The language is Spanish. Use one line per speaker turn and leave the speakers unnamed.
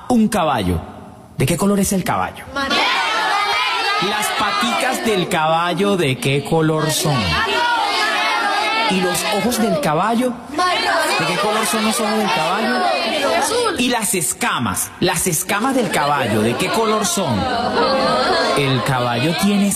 un caballo. ¿De qué color es el caballo? Las paticas del caballo, ¿de qué color son? ¿Y los ojos del caballo? ¿De qué color son los ojos del caballo? ¿Y las escamas del caballo, de qué color son? El caballo tiene